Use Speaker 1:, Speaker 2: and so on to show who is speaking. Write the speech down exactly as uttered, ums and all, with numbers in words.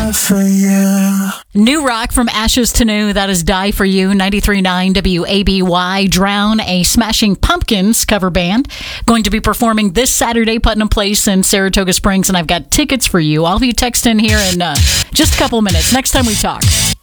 Speaker 1: die for you.
Speaker 2: New rock from Ashes to New, that is Die For You, ninety-three point nine W A B Y. Drown, a Smashing Pumpkins cover band, going to be performing this Saturday, Putnam Place in Saratoga Springs, and I've got tickets for you. I'll have you text in here in uh, just a couple minutes next time we talk.